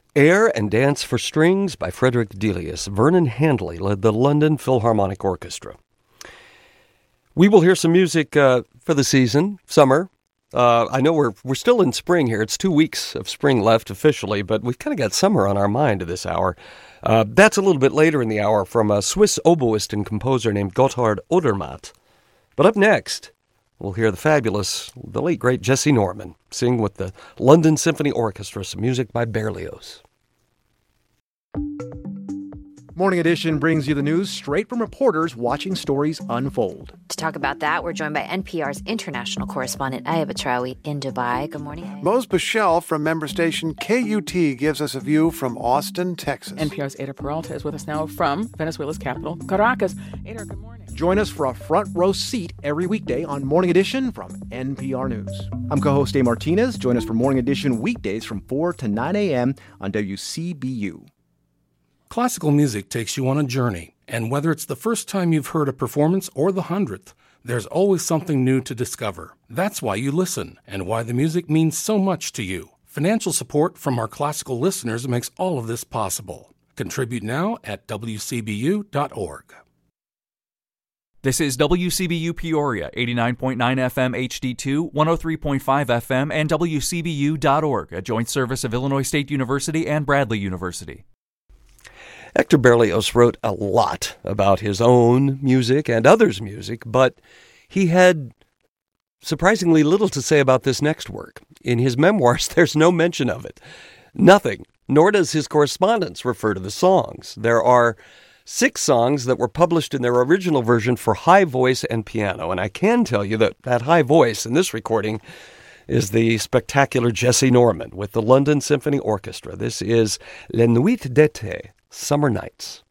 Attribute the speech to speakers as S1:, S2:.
S1: Air and Dance for Strings by Frederick Delius. Vernon Handley led the London Philharmonic Orchestra. We will hear some music for the season, summer. I know we're still in spring here. It's 2 weeks of spring left officially, but we've kind of got summer on our mind this hour. That's a little bit later in the hour from a Swiss oboist and composer named Gotthard Odermatt. But up next, we'll hear the late, great Jessye Norman sing with the London Symphony Orchestra some music by Berlioz.
S2: Morning Edition brings you the news straight from reporters watching stories unfold.
S3: To talk about that, we're joined by NPR's international correspondent, Ayah Batrawi, in Dubai. Good morning, Ayah.
S4: Mose Bichelle from member station KUT gives us a view from Austin, Texas.
S5: NPR's Ada Peralta is with us now from Venezuela's capital, Caracas. Ada, good morning.
S2: Join us for a front row seat every weekday on Morning Edition from NPR News. I'm co-host Dave Martinez. Join us for Morning Edition weekdays from 4 to 9 a.m. on WCBU.
S6: Classical music takes you on a journey, and whether it's the first time you've heard a performance or the 100th, there's always something new to discover. That's why you listen, and why the music means so much to you. Financial support from our classical listeners makes all of this possible. Contribute now at wcbu.org.
S7: This is WCBU Peoria, 89.9 FM HD2, 103.5 FM, and WCBU.org, a joint service of Illinois State University and Bradley University.
S1: Hector Berlioz wrote a lot about his own music and others' music, but he had surprisingly little to say about this next work. In his memoirs, there's no mention of it. Nothing. Nor does his correspondence refer to the songs. There are 6 songs that were published in their original version for high voice and piano, and I can tell you that high voice in this recording is the spectacular Jessye Norman with the London Symphony Orchestra. This is Les Nuits d'été, Summer Nights.